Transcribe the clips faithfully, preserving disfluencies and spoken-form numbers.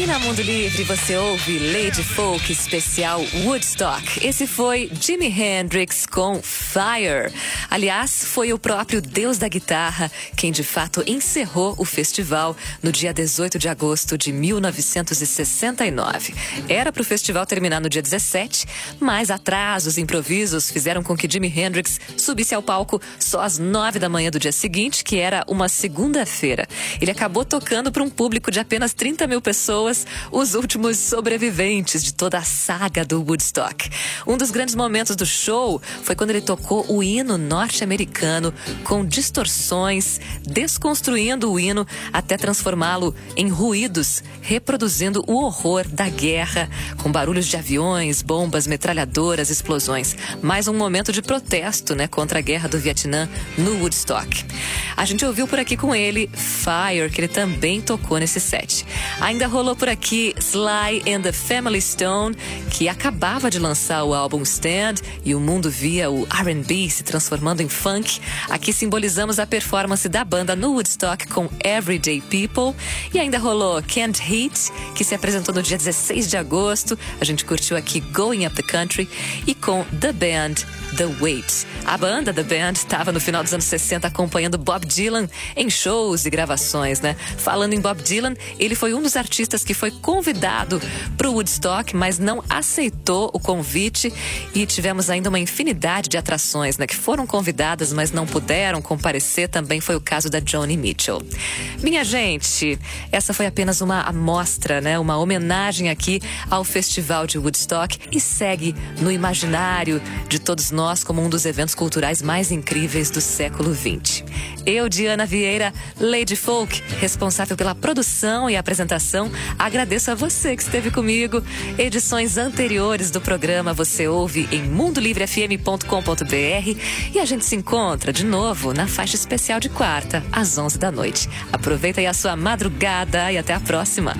na Mundo Livre você ouve Lady Folk especial Woodstock. Esse foi Jimi Hendrix com Fire. Aliás, foi o próprio Deus da Guitarra quem de fato encerrou o festival no dia dezoito de agosto de mil novecentos e sessenta e nove. Era para o festival terminar no dia dezessete, mas atrasos e improvisos fizeram com que Jimi Hendrix subisse ao palco só às nove da manhã do dia seguinte, que era uma segunda-feira. Ele acabou tocando para um público de apenas trinta mil pessoas, os últimos sobreviventes de toda a saga do Woodstock. Um dos grandes momentos do show foi quando ele tocou o hino norte-americano com distorções, desconstruindo o hino até transformá-lo em ruídos, reproduzindo o horror da guerra, com barulhos de aviões, bombas, metralhadoras, explosões. Mais um momento de protesto, né, contra a guerra do Vietnã no Woodstock. A gente ouviu por aqui com ele Fire, que ele também tocou nesse set. Ainda rolou por aqui Sly and the Family Stone, que acabava de lançar o álbum Stand, e o mundo via o R and B se transformando em funk. Aqui simbolizamos a performance da banda no Woodstock com Everyday People. E ainda rolou Can't Hate, que se apresentou no dia dezesseis de agosto. A gente curtiu aqui Going Up the Country, e com The Band, The Weight. A banda The Band estava no final dos anos sessenta acompanhando Bob Dylan em shows e gravações, né? Falando em Bob Dylan, ele foi um dos artistas que foi convidado para o Woodstock, mas não aceitou o convite, e tivemos ainda uma infinidade de atrações, né, que foram convidadas, mas não puderam comparecer. Também foi o caso da Joni Mitchell. Minha gente, essa foi apenas uma amostra, né, uma homenagem aqui ao Festival de Woodstock, e segue no imaginário de todos nós como um dos eventos culturais mais incríveis do século vinte. Eu, Diana Vieira, Lady Folk, responsável pela produção e apresentação, agradeço a você que esteve comigo. Edições anteriores do programa você ouve em mundo livre f m ponto com ponto b r, e a gente se encontra de novo na faixa especial de quarta, às onze da noite. Aproveita aí a sua madrugada e até a próxima.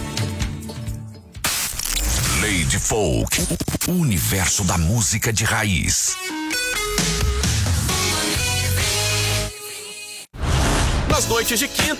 Lady Folk, o universo da música de raiz. Nas noites de quinta